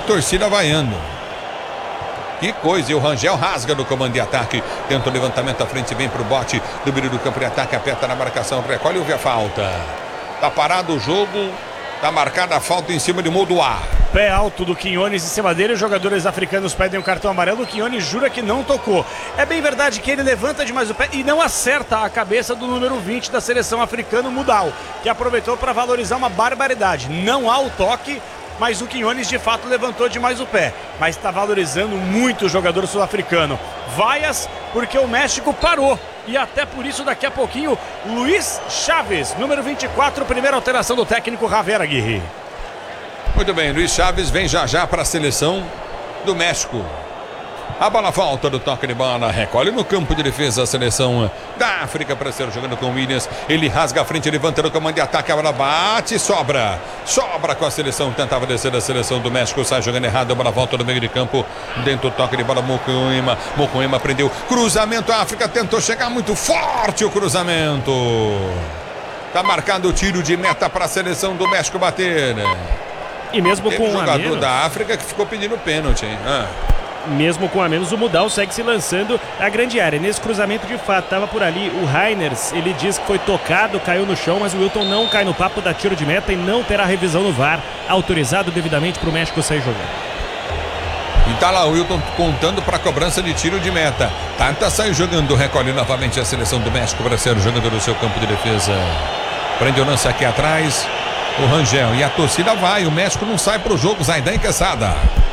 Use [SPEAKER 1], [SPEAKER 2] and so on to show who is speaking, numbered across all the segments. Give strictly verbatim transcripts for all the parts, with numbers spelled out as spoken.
[SPEAKER 1] torcida vaiando. Que coisa, e o Rangel rasga no comando de ataque. Tenta o levantamento à frente, vem pro bote do meio do campo de ataque, aperta na marcação, recolhe e ouve a falta. Tá parado o jogo, tá marcada a falta em cima de Moduá.
[SPEAKER 2] Pé alto do Quinones em cima dele, os jogadores africanos pedem um cartão amarelo, o Quinones jura que não tocou. É bem verdade que ele levanta demais o pé e não acerta a cabeça do número vinte da seleção africana, Mudau, que aproveitou para valorizar uma barbaridade. Não há o toque, mas o Quinones de fato levantou demais o pé, mas está valorizando muito o jogador sul-africano. Vaias, porque o México parou, e até por isso daqui a pouquinho Luiz Chaves, número vinte e quatro, primeira alteração do técnico Javier Aguirre.
[SPEAKER 1] Muito bem, Luiz Chaves vem já já para a seleção do México. A bola volta do toque de bola, recolhe no campo de defesa a seleção da África para ser jogando com o Williams. Ele rasga a frente, levanta no comando de ataque, a bola bate, sobra. Sobra com a seleção, tentava descer a seleção do México, sai jogando errado, a bola volta no meio de campo, dentro do toque de bola, Mokoema. Mokoema prendeu, cruzamento, a África tentou chegar muito forte o cruzamento. Tá marcado o tiro de meta para a seleção do México bater.
[SPEAKER 2] E mesmo
[SPEAKER 1] Tem
[SPEAKER 2] com
[SPEAKER 1] um jogador
[SPEAKER 2] menos,
[SPEAKER 1] da África que ficou pedindo pênalti, hein? Ah.
[SPEAKER 2] mesmo com a menos, o Mudau segue se lançando a grande área. Nesse cruzamento, de fato, estava por ali o Reiners. Ele diz que foi tocado, caiu no chão, mas o Wilton não cai no papo, dá tiro de meta e não terá revisão no V A R, autorizado devidamente para o México sair jogando.
[SPEAKER 1] E tá lá o Wilton contando para a cobrança de tiro de meta. Tata sai jogando, recolhe novamente a seleção do México para ser o jogador do seu campo de defesa. Prende o lance aqui atrás, o Rangel. E a torcida vai, o México não sai pro jogo, Zaidan e Quesada.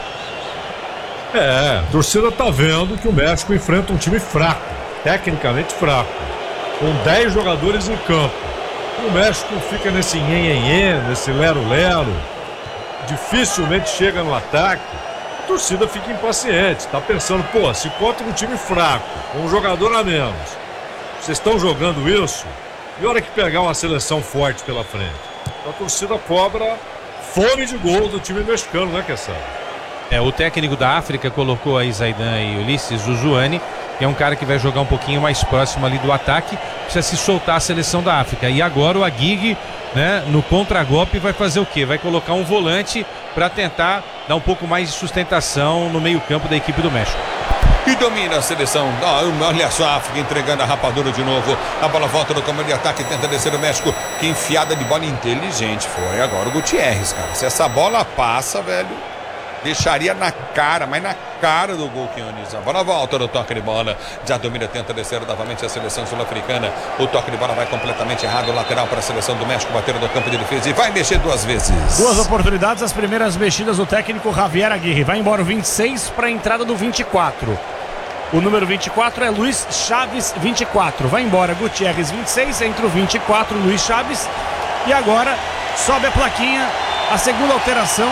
[SPEAKER 3] É, a torcida tá vendo que o México enfrenta um time fraco, tecnicamente fraco, com dez jogadores em campo. O México fica nesse nhen-nhen-nhen, nesse lero-lero, dificilmente chega no ataque. A torcida fica impaciente, tá pensando, pô, se contra um time fraco, com um jogador a menos, vocês estão jogando isso, e hora que pegar uma seleção forte pela frente, a torcida cobra fome de gol do time mexicano, né, Quesada?
[SPEAKER 4] É, o técnico da África colocou aí Zaidan e Ulisses Zuzuani, que é um cara que vai jogar um pouquinho mais próximo ali do ataque, precisa se soltar a seleção da África. E agora o Aguirre, né, no contragolpe vai fazer o quê? Vai colocar um volante para tentar dar um pouco mais de sustentação no meio-campo da equipe do México.
[SPEAKER 1] E domina a seleção. Olha só a África entregando a rapadura de novo. A bola volta no comando de ataque, tenta descer o México. Que enfiada de bola inteligente foi agora o Gutierrez, cara. Se essa bola passa, velho, deixaria na cara, mas na cara do gol Quinones. A bola volta no toque de bola. Já domina, tenta descer novamente a seleção sul-africana. O toque de bola vai completamente errado. O lateral para a seleção do México, bater no campo de defesa e vai mexer duas vezes.
[SPEAKER 2] Duas oportunidades, as primeiras mexidas do técnico Javier Aguirre. Vai embora o vinte e seis para a entrada do vinte e quatro. O número vinte e quatro é Luiz Chaves, vinte e quatro. Vai embora Gutierrez, vinte e seis. Entra o vinte e quatro, Luiz Chaves. E agora sobe a plaquinha. A segunda alteração,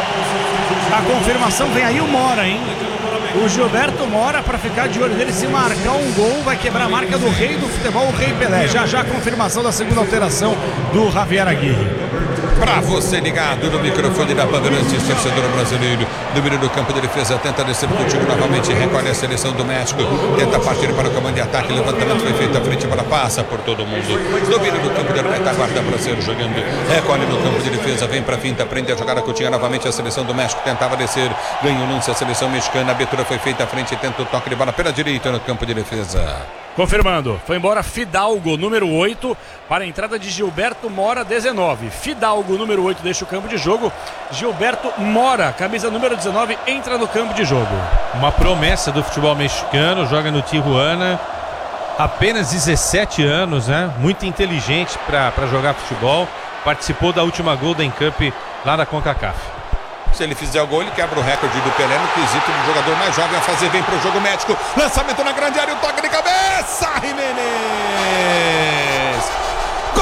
[SPEAKER 2] a confirmação, vem aí o Mora, hein? O Gilberto Mora, para ficar de olho nele, se marcar um gol, vai quebrar a marca do rei do futebol, o Rei Pelé. Já já a confirmação da segunda alteração do Javier Aguirre.
[SPEAKER 1] Pra você ligado no microfone da Bandeirantes, torcedor brasileiro, domínio do campo de defesa, tenta descer contigo novamente, recolhe a seleção do México, tenta partir para o comando de ataque, levantamento foi feito à frente, para passa por todo mundo, domínio do campo de retaguarda para ser jogando, recolhe no campo de defesa, vem pra finta, prende a jogada, Coutinho novamente a seleção do México, tentava descer, ganha o lance a seleção mexicana, a abertura foi feita à frente, tenta o toque de bola pela direita no campo de defesa.
[SPEAKER 2] Confirmando, foi embora Fidalgo, número oito, para a entrada de Gilberto Mora, dezenove. Fidalgo, número oito, deixa o campo de jogo. Gilberto Mora, camisa número dezenove, entra no campo de jogo.
[SPEAKER 4] Uma promessa do futebol mexicano, joga no Tijuana, apenas dezessete anos, né? Muito inteligente para jogar futebol. Participou da última Golden Cup lá da CONCACAF.
[SPEAKER 1] Se ele fizer o gol, ele quebra o recorde do Pelé no quesito do jogador mais jovem a fazer. Vem pro jogo médico. Lançamento na grande área, o toque de cabeça. Jiménez. Gol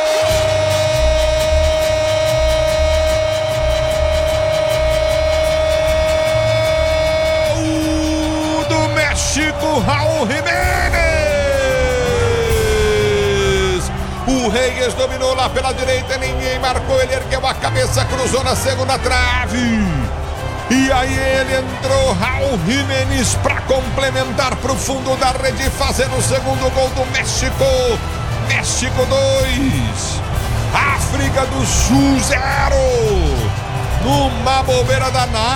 [SPEAKER 1] do México, Raul Jiménez. O Reyes dominou lá pela direita, ninguém marcou, ele ergueu a cabeça, cruzou na segunda trave. E aí ele entrou, Raul Jiménez, para complementar para o fundo da rede, fazendo o segundo gol do México. México dois, África do Sul zero. Numa bobeira danada.